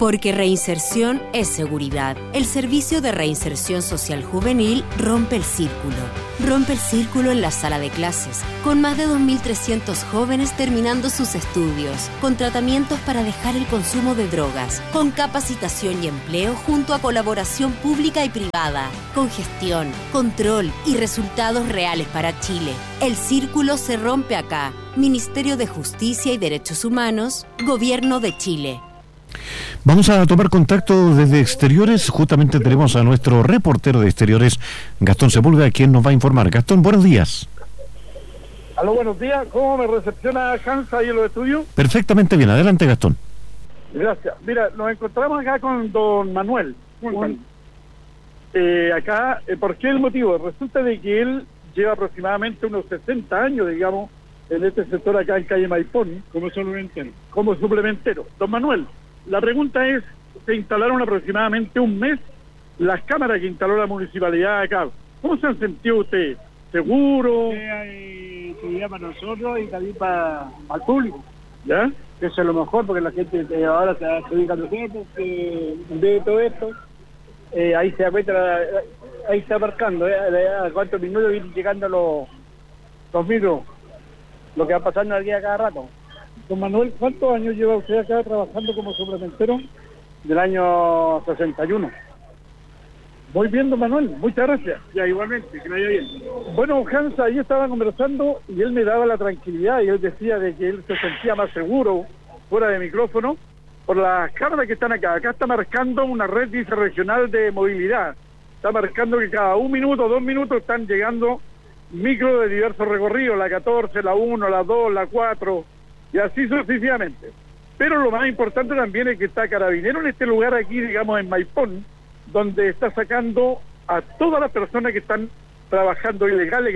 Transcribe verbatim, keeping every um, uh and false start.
Porque reinserción es seguridad. El Servicio de Reinserción Social Juvenil rompe el círculo. Rompe el círculo en la sala de clases, con más de dos mil trescientos jóvenes terminando sus estudios, con tratamientos para dejar el consumo de drogas, con capacitación y empleo junto a colaboración pública y privada, con gestión, control y resultados reales para Chile. El círculo se rompe acá. Ministerio de Justicia y Derechos Humanos, Gobierno de Chile. Vamos a tomar contacto desde Exteriores. Justamente tenemos a nuestro reportero de Exteriores, Gastón Sepúlveda, quien nos va a informar. Gastón, buenos días. Aló, buenos días. ¿Cómo me recepciona Hans ahí en los estudios? Perfectamente bien. Adelante, Gastón. Gracias. Mira, nos encontramos acá con don Manuel. Un, eh, acá, eh, ¿por qué el motivo? Resulta de que él lleva aproximadamente unos sesenta años, digamos, en este sector acá en calle Maipón. Como suplementero. Como suplementero. Don Manuel, la pregunta es, se instalaron aproximadamente un mes las cámaras que instaló la municipalidad acá. ¿Cómo se han sentido ustedes? ¿Seguro? Sí, hay seguridad para nosotros y también para, para el público. ¿Ya? Eso es lo mejor, porque la gente eh, ahora se está ubicando tiempo, que ve todo esto, eh, ahí se da cuenta, ahí está marcando, eh, a cuántos minutos vienen llegando los, los micros, lo que va pasando aquí a cada rato. Don Manuel, ¿cuántos años lleva usted acá trabajando como suplementero? Del año sesenta y uno. Muy bien, don Manuel, muchas gracias. Ya, igualmente, que me vaya bien. Bueno, Hans, ahí estaba conversando y él me daba la tranquilidad y él decía de que él se sentía más seguro fuera de micrófono por las cámaras que están acá. Acá está marcando una red vicerregional de movilidad. Está marcando que cada un minuto, dos minutos están llegando micros de diversos recorridos, la catorce, la uno, la dos, la cuatro, y así sucesivamente. Pero lo más importante también es que está Carabinero en este lugar aquí, digamos, en Maipón, donde está sacando a todas las personas que están trabajando ilegales,